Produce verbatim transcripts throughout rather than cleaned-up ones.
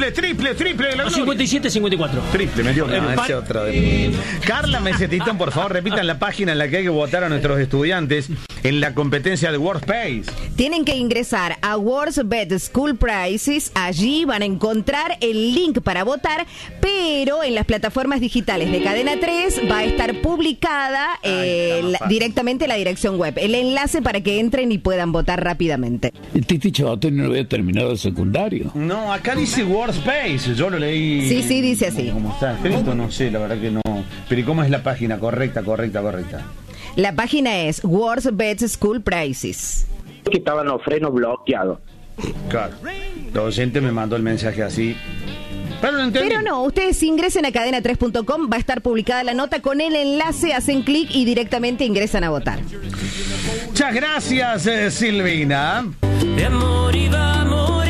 triple, triple, triple de la No, cincuenta y siete, cincuenta y cuatro. Triple, me dio. No, ese otro de... Carla Mesetitón, por favor, repitan la página en la que hay que votar a nuestros estudiantes en la competencia de WordSpace. Tienen que ingresar a WordsBet School Prices. Allí van a encontrar el link para votar, pero en las plataformas digitales de Cadena tres va a estar publicada eh, Ay, la, directamente la dirección web, el enlace para que entren y puedan votar rápidamente. El Titi Chavato no había terminado el secundario. No, acá dice WordSpace, yo lo leí. Sí, sí, dice así. ¿Cómo está escrito? No sé, la verdad que no. Pero ¿y cómo es la página? Correcta, correcta, correcta. La página es WordsBet School Prices. Que estaban los frenos bloqueados. Claro. El docente me mandó el mensaje así. Pero no entendí. Pero no, ustedes ingresen a cadena tres punto com, va a estar publicada la nota con el enlace, hacen clic y directamente ingresan a votar. Muchas gracias, eh, Silvina. De amor iba a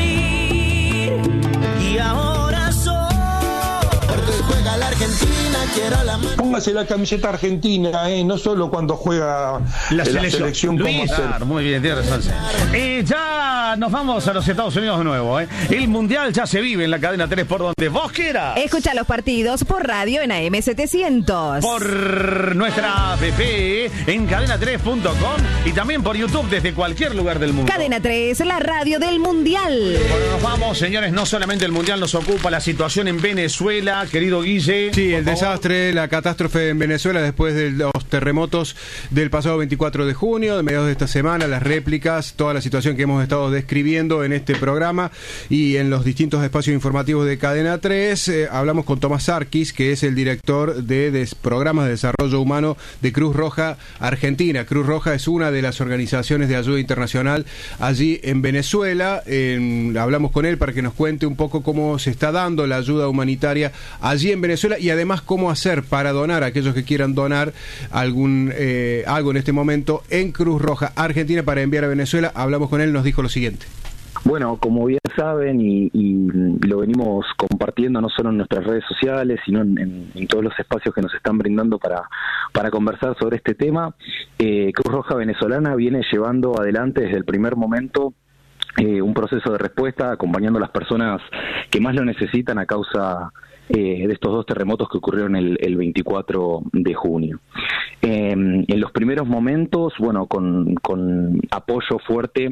morir y ahora soy. Porque juega la Argentina, quiero la mano. Póngase la camiseta argentina, eh, no solo cuando juega La la selección, selección Luis, como hacer. claro, muy bien, tiene razón. Eh, ya nos vamos a los Estados Unidos de nuevo. Eh. El Mundial ya se vive en la cadena tres por donde vos quieras. Escucha los partidos por radio en A M setecientos. Por nuestra app en cadena tres punto com y también por YouTube desde cualquier lugar del mundo. Cadena tres, la radio del Mundial. Bueno, nos vamos, señores, no solamente el Mundial nos ocupa, la situación en Venezuela, querido Guille. Sí, el desastre, la catástrofe en Venezuela después de los terremotos del pasado veinticuatro de junio, de mediados de esta semana, las réplicas, toda la situación que hemos estado describiendo en este programa y en los distintos espacios informativos de Cadena tres. Eh, hablamos con Tomás Sarkis, que es el director de, de programas de desarrollo humano de Cruz Roja Argentina. Cruz Roja es una de las organizaciones de ayuda internacional allí en Venezuela. Eh, hablamos con él para que nos cuente un poco cómo se está dando la ayuda humanitaria allí en Venezuela y además cómo hacer para donar a aquellos que quieran donar algún eh, algo en este momento en Cruz Roja Argentina para enviar a Venezuela. Hablamos con él, nos dijo lo siguiente. Bueno, como bien saben y, y lo venimos compartiendo no solo en nuestras redes sociales, sino en, en, en todos los espacios que nos están brindando para, para conversar sobre este tema, eh, Cruz Roja Venezolana viene llevando adelante desde el primer momento eh, un proceso de respuesta, acompañando a las personas que más lo necesitan a causa Eh, de estos dos terremotos que ocurrieron el, el veinticuatro de junio. Eh, en los primeros momentos, bueno, con, con apoyo fuerte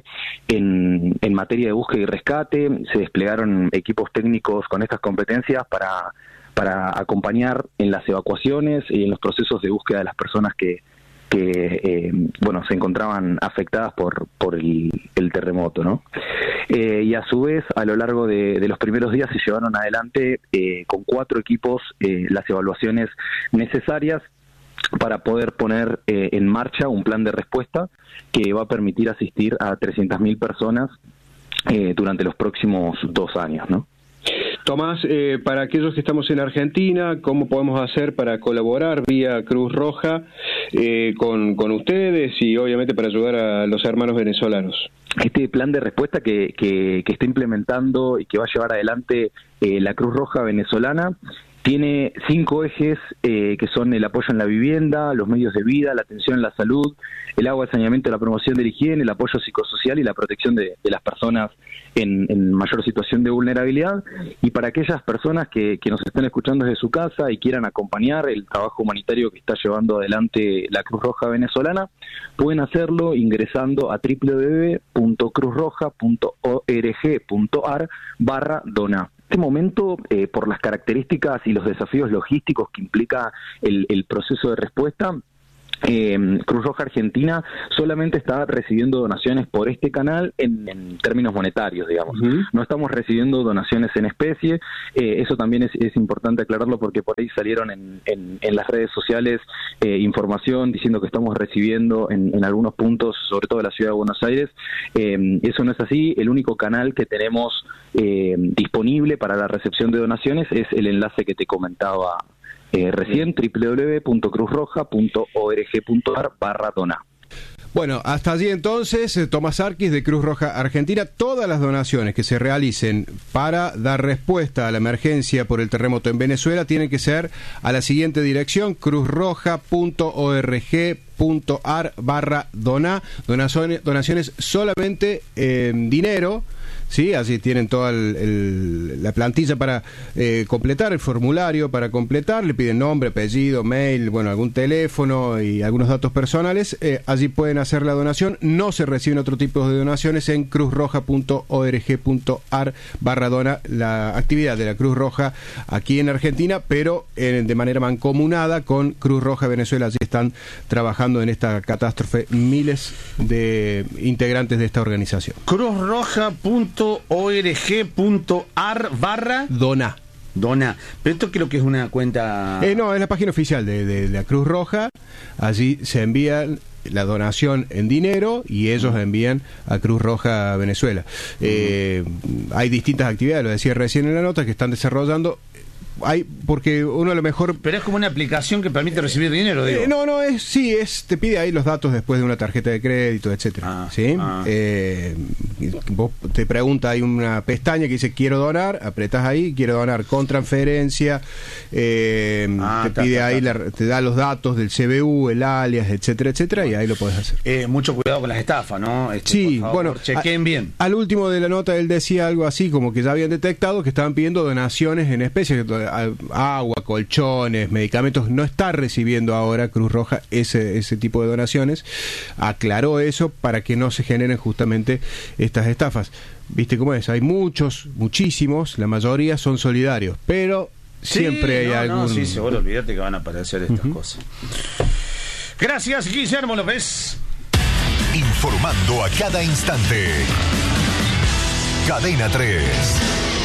en, en materia de búsqueda y rescate, se desplegaron equipos técnicos con estas competencias para, para acompañar en las evacuaciones y en los procesos de búsqueda de las personas que que eh, bueno se encontraban afectadas por por el, el terremoto, ¿no? Eh, y a su vez, a lo largo de, de los primeros días se llevaron adelante eh, con cuatro equipos eh, las evaluaciones necesarias para poder poner eh, en marcha un plan de respuesta que va a permitir asistir a trescientas mil personas eh, durante los próximos dos años, ¿no? Tomás, eh, para aquellos que estamos en Argentina, ¿cómo podemos hacer para colaborar vía Cruz Roja eh, con, con ustedes y obviamente para ayudar a los hermanos venezolanos? Este plan de respuesta que, que, que está implementando y que va a llevar adelante eh, la Cruz Roja Venezolana tiene cinco ejes eh, que son el apoyo en la vivienda, los medios de vida, la atención en la salud, el agua, el saneamiento, la promoción de la higiene, el apoyo psicosocial y la protección de, de las personas en, en mayor situación de vulnerabilidad. Y para aquellas personas que, que nos estén escuchando desde su casa y quieran acompañar el trabajo humanitario que está llevando adelante la Cruz Roja Venezolana, pueden hacerlo ingresando a doble u doble u doble u punto cruz roja punto org punto ar barra donar. En este momento, eh, por las características y los desafíos logísticos que implica el, el proceso de respuesta, Eh, Cruz Roja Argentina solamente está recibiendo donaciones por este canal en, en términos monetarios, digamos. Uh-huh. No estamos recibiendo donaciones en especie. Eh, eso también es, es importante aclararlo porque por ahí salieron en, en, en las redes sociales eh, información diciendo que estamos recibiendo en, en algunos puntos, sobre todo en la ciudad de Buenos Aires. Eh, eso no es así. El único canal que tenemos eh, disponible para la recepción de donaciones es el enlace que te comentaba Eh, recién, doble u doble u doble u punto cruz roja punto org punto ar barra donar. Bueno, hasta allí entonces, eh, Tomás Sarkis de Cruz Roja Argentina. Todas las donaciones que se realicen para dar respuesta a la emergencia por el terremoto en Venezuela tienen que ser a la siguiente dirección: cruz roja punto org punto ar barra donar. Donaciones, donaciones solamente en dinero, ¿sí? Así tienen toda el, el, la plantilla para eh, completar, el formulario para completar, le piden nombre, apellido, mail, bueno, algún teléfono y algunos datos personales. Eh, allí pueden hacer la donación. No se reciben otro tipo de donaciones en cruzroja punto org punto ar barra dona, la actividad de la Cruz Roja aquí en Argentina, pero eh, de manera mancomunada con Cruz Roja Venezuela. Allí están trabajando en esta catástrofe miles de integrantes de esta organización. cruzroja punto org punto ar barra Dona. Dona. Pero esto creo que es una cuenta... Eh, no, es la página oficial de, de, de la Cruz Roja. Allí se envían la donación en dinero y ellos envían a Cruz Roja Venezuela. Eh, hay distintas actividades, lo decía recién en la nota, que están desarrollando. Hay, porque uno a lo mejor... Pero es como una aplicación que permite recibir dinero, digo. Eh, no, no, es sí, es te pide ahí los datos después de una tarjeta de crédito, etcétera. Ah, ¿sí? ah. Eh, vos te pregunta, hay una pestaña que dice quiero donar, apretas ahí, quiero donar con transferencia, eh, Ah, te ta, pide ta, ahí, ta. la- te da los datos del C B U, el alias, etcétera, etcétera, y ahí lo podés hacer. Eh, mucho cuidado con las estafas, ¿no? Este, Sí, por favor, bueno, chequen a- bien. Al último de la nota él decía algo así como que ya habían detectado que estaban pidiendo donaciones en especie, a- agua, colchones, medicamentos. No está recibiendo ahora Cruz Roja ese, ese tipo de donaciones. Aclaró eso para que no se generen justamente estas estafas. ¿Viste cómo es? Hay muchos, muchísimos, la mayoría son solidarios, pero Sí, siempre hay no, algún... No, sí, seguro, olvídate que van a aparecer estas Ujú. cosas. Gracias, Guillermo López. Informando a cada instante. Cadena tres.